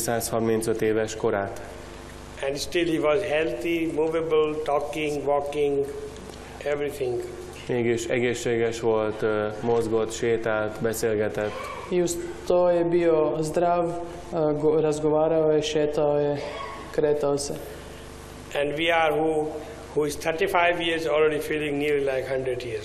135 éves korát. And still he was healthy, movable, talking, walking, everything. Mégis egészséges volt, mozgott, sétált, beszélgetett. I uz to je bio zdrav, razgovarao je, šetao je, kretao se. And we are who is 35 years already feeling nearly like 100 years.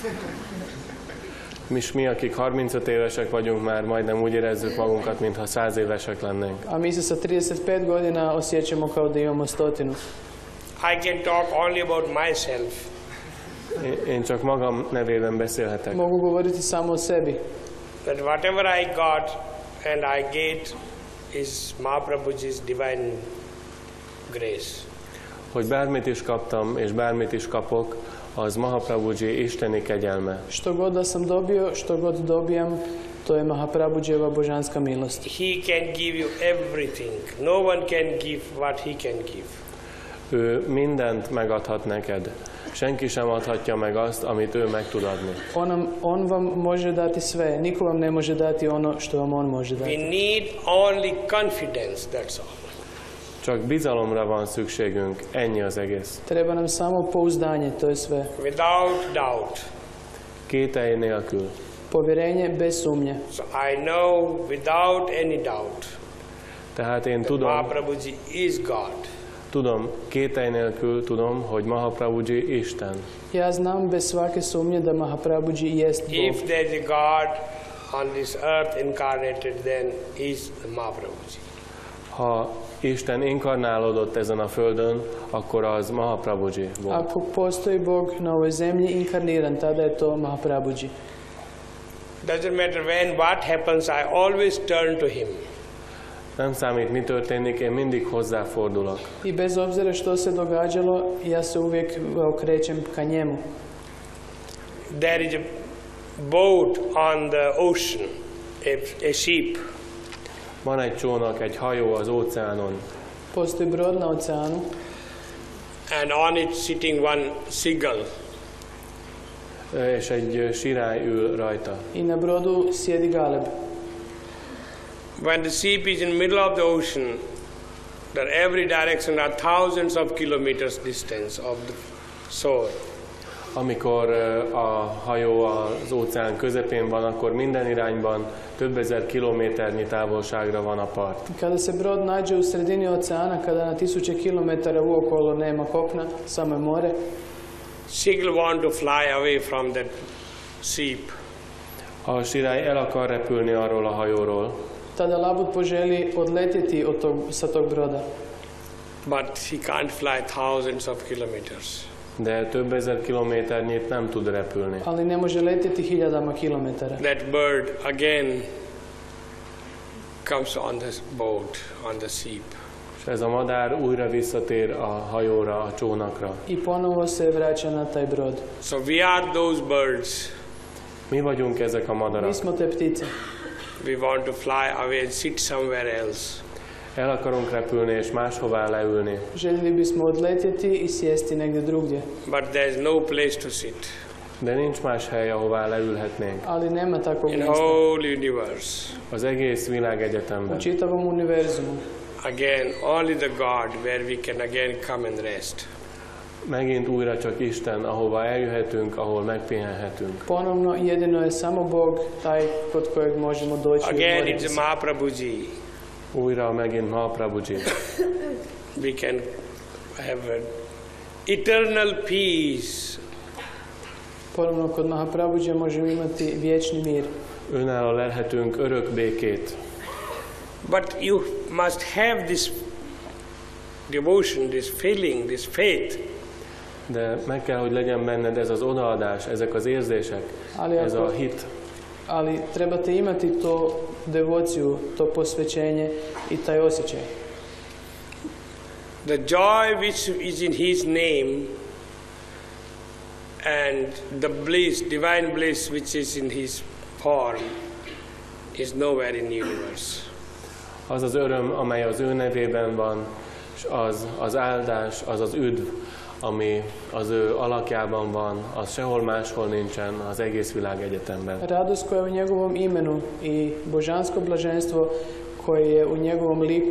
Mi, akik 35 évesek vagyunk, már majdnem úgy érezzük magunkat, mintha 100 évesek lennénk. A mi se sa 35 godina osjećamo kao da imamo 100. I can talk only about myself. Én csak magam nevében beszélhetek. Mogu govoriti samo o sebi. That whatever I got and I get is Mahaprabhuji's divine grace. Hogy bármit is kaptam és bármit is kapok, az Mahaprabhuji isteni kegyelme. Što god da sam dobio, što god dobijam, to je Mahaprabhujeva božanska milost. He can give you everything. No one can give what he can give. Ő mindent megadhat neked. Senki sem adhatja meg azt, amit ő meg tud adni. On vam može dati sve. Niko vam ne može dati ono što vam on može dati. We need only confidence, that's all. Csak bizalomra van szükségünk, ennyi az egész. Treba nam samo pouzdanje, to je sve. Without doubt. Kételj nélkül. Povjerenje bez sumnje. So I know without any doubt. Tehát én tudom, Mahaprabhuji is God. Tudom, kételj nélkül tudom, hogy Mahaprabhuji Isten. Ja znam bez svake sumnje da Mahaprabhuji jest Bog. If there is a God on this earth incarnated, then is the Mahaprabhuji. Ha Isten inkarnálódott ezen a földön, akkor az Mahaprabhuji volt. Ako postoji Bog na ovoj zemlji inkarniran, tada je to Mahaprabhuji. Doesn't matter when, what happens, I always turn to him. Nem számít, mi történik, én mindig hozzáfordulok. I bez obzira što se događalo, ja se uvijek okrećem ka njemu. There is a boat on the ocean, a ship. Van egy csónak, egy hajó az óceánon. Postoji brod na oceanu. And on it sitting one seagull. És egy sirály ül rajta. I na brodu sjedi galeb. When the ship is in the middle of the ocean, that every direction are thousands of kilometers distance of the shore. Amikor a hajó az óceán közepén van, akkor minden irányban több ezer kilométernyi távolságra van a part. Kada se brod nađe u sredini oceana, kada na 1000 kilometara uokolo nema kopna, samo je more, Seagull want to fly away from that ship. A sirály el akar repülni arról a hajóról, tada labud poželi odletjeti sa tog broda. But he can't fly thousands of kilometers. de több ezer kilométernyit nem tud repülni. Ali ne može letjeti hiljadama kilometara. That bird again comes on the boat, on the ship. És ez a madár újra visszatér a hajóra, a csónakra. I ponovo se vraća na taj brod. So we are those birds. Mi vagyunk ezek a madarak. Mi smo te ptice. We want to fly away and sit somewhere else. El akarunk repülni és máshová leülni. Željeli bismo odletjeti i sjesti negdje drugdje. But there is no place to sit. De nincs más hely, ahová leülhetnénk. Ali nema takvog In mjesta. whole universe. Az egész világegyetemben. U čitavom univerzumu. Again, only the God where we can again come and rest. Megint újra csak Isten, ahova eljöhetünk, ahol megpihenhetünk. Ponovno jedino je samo Bog taj kod kojeg možemo doći i Again odmoriti it's se. Mahaprabhuji. Újra megint Mahaprabhuji. We can have an eternal peace. Ponovno kod Mahaprabhuja možemo imati vječni mir. Önálló lelhetünk örök békét. But you must have this devotion, this feeling, this faith. De meg kell, hogy legyen benned ez az odaadás, ezek az érzések, ez a hit. Ali trebate imati to devociju, to posvećenje i taj osjećaj. The joy which is in His name and the bliss, divine bliss which is in His form is nowhere in the universe. Az az öröm, amely az ő nevében van, és az áldás, az az üdv, ami az ő alakjában van, az sehol máshol nincsen az egész világegyetemben. Radost koja je u njegovom imenu i božansko blaženstvo koje je u njegovom liku